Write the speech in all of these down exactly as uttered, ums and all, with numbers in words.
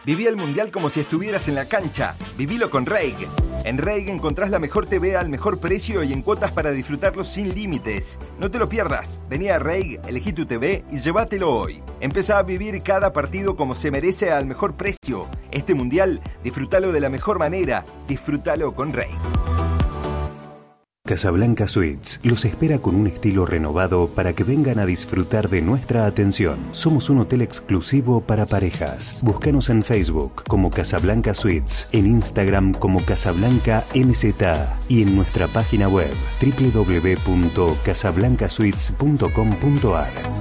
Viví el Mundial como si estuvieras en la cancha. Vivilo con Reig. En Reig encontrás la mejor T V al mejor precio y en cuotas para disfrutarlo sin límites. No te lo pierdas. Vení a Reig, elegí tu T V y llévatelo hoy. Empezá a vivir cada partido como se merece al mejor precio. Este Mundial, disfrútalo de la mejor manera. Disfrútalo con Reig. Casablanca Suites los espera con un estilo renovado para que vengan a disfrutar de nuestra atención. Somos un hotel exclusivo para parejas. Búscanos en Facebook como Casablanca Suites, en Instagram como Casablanca M Z y en nuestra página web doble u doble u doble u punto casablanca suites punto com punto a r.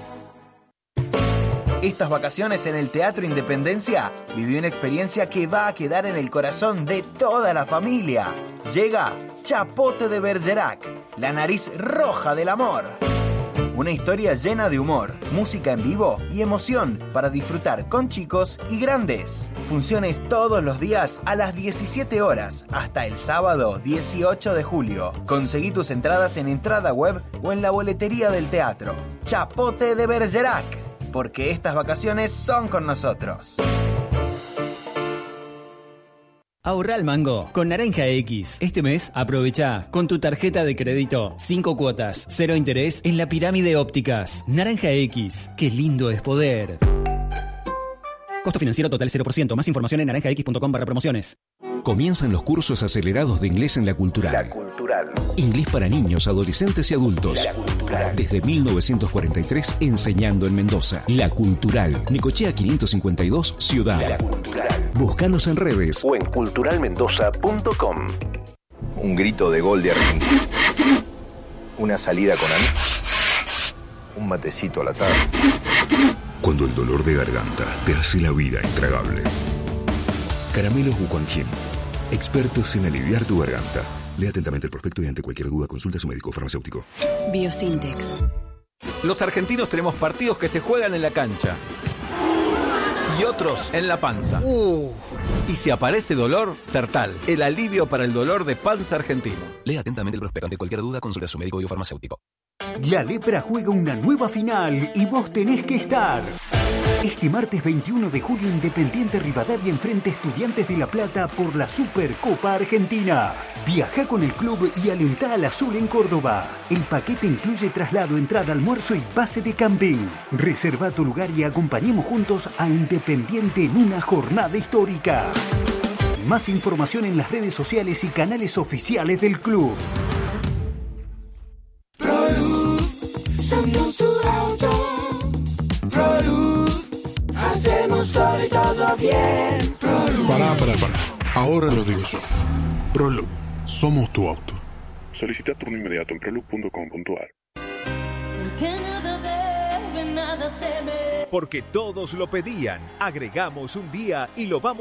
Estas vacaciones en el Teatro Independencia viví una experiencia que va a quedar en el corazón de toda la familia. Llega Chapote de Bergerac, la nariz roja del amor. Una historia llena de humor, música en vivo y emoción para disfrutar con chicos y grandes. Funciones todos los días a las diecisiete horas hasta el sábado dieciocho de julio. Conseguí tus entradas en entrada web o en la boletería del teatro. Chapote de Bergerac, porque estas vacaciones son con nosotros. Ahorra al mango con Naranja X. Este mes aprovecha con tu tarjeta de crédito cinco cuotas, cero interés en la Pirámide Ópticas. Naranja X, qué lindo es poder. Costo financiero total cero por ciento. Más información en naranja x punto com barra promociones. Comienzan los cursos acelerados de inglés en La Cultural. La Cultural. Inglés para niños, adolescentes y adultos. La Cultural. Desde mil novecientos cuarenta y tres enseñando en Mendoza. La Cultural. Necochea quinientos cincuenta y dos, Ciudad. La Cultural. Búscanos en redes o en cultural mendoza punto com. Un grito de gol de Argentina. Una salida con amigos. Un matecito a la tarde. Cuando el dolor de garganta te hace la vida intragable. Caramelos Wuquanjin, expertos en aliviar tu garganta. Lea atentamente el prospecto y ante cualquier duda consulta a su médico farmacéutico. Biosintex. Los argentinos tenemos partidos que se juegan en la cancha y otros en la panza. Uh. Y si aparece dolor, Sertal, el alivio para el dolor de panza argentino. Lea atentamente el prospecto. Ante cualquier duda consulta a su médico biofarmacéutico. La Lepra juega una nueva final y vos tenés que estar. Este martes veintiuno de julio, Independiente Rivadavia enfrenta a Estudiantes de La Plata por la Supercopa Argentina. Viaja con el club y alentá al azul en Córdoba. El paquete incluye traslado, entrada, almuerzo y pase de camping. Reserva tu lugar y acompañemos juntos a Independiente en una jornada histórica. Más información en las redes sociales y canales oficiales del club. Somos tu auto, ProLuz, hacemos todo y todo bien. ProLuz. Pará, pará, pará. Ahora lo digo yo. ProLuz, somos tu auto. Solicita turno inmediato en proluz punto com punto a r. Porque todos lo pedían, agregamos un día y lo vamos